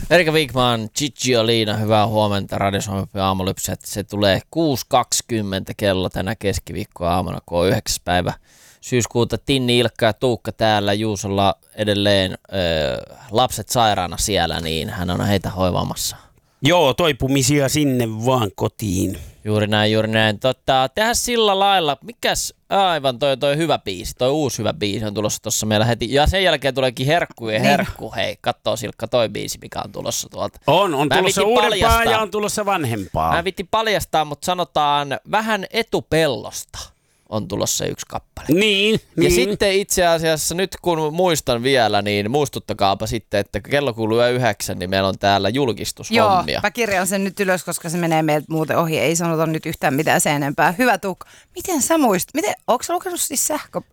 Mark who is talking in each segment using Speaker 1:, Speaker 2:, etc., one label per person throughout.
Speaker 1: Erika Wigman, Gigi Olina, hyvää huomenta Radio Suomen aamulypsä. Se tulee 6.20 kello tänä keskiviikkoaamuna, kun on 9. päivä syyskuuta. Tinni, Ilkka ja Tuukka täällä. Juusolla edelleen lapset sairaana siellä, niin hän on heitä hoivaamassa.
Speaker 2: Joo, toipumisia sinne vaan kotiin.
Speaker 1: Juuri näin. Tehdään sillä lailla, mikäs aivan toi hyvä biisi, toi uusi hyvä biisi on tulossa tuossa meillä heti. Ja sen jälkeen tuleekin Herkku ja Herkku. Hei, kattoo Silkka toi biisi, mikä on tulossa tuolta.
Speaker 2: On tulossa uudempaa ja on tulossa vanhempaa.
Speaker 1: Mä vitin paljastaa, mutta sanotaan vähän etupellosta on tulossa yksi kappale.
Speaker 2: Niin.
Speaker 1: Sitten itse asiassa nyt kun muistan vielä, niin muistuttakaapa sitten, että kello kuuluu 9, niin meillä on täällä julkistushommia.
Speaker 3: Joo, mä kirjaan sen nyt ylös, koska se menee meiltä muuten ohi. Ei sanota nyt yhtään mitään sen enempää. Hyvä Tuukka. Miten sä muistat? Ootko sä lukenut siis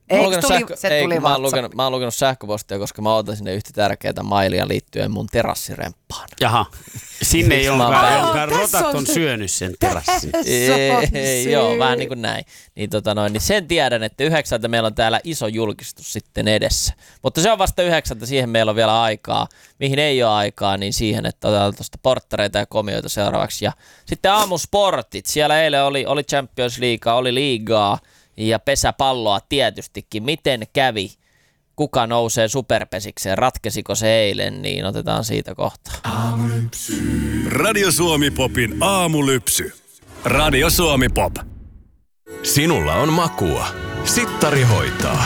Speaker 1: Mä oon lukenut sähköpostia, koska mä otan sinne yhtä tärkeää mailia liittyen mun terassiremppaan.
Speaker 2: Jaha. Sinne ei jonkaan rotat on syönyt sen terassin.
Speaker 1: Joo, vähän niin kuin näin. Niin sen tiedän, että 9 meillä on täällä iso julkistus sitten edessä. Mutta se on vasta 9, siihen meillä on vielä aikaa. Mihin ei ole aikaa, niin siihen, että otetaan tuosta porttareita ja komioita seuraavaksi. Ja sitten aamusportit. Siellä eilen oli Champions League, oli liigaa ja pesäpalloa tietystikin. Miten kävi? Kuka nousee superpesikseen? Ratkesiko se eilen? Niin otetaan siitä kohta.
Speaker 4: Aamulypsy. Radio Suomi Popin aamulypsy. Radio Suomi Pop.
Speaker 5: Sinulla on makua. Sittari hoitaa.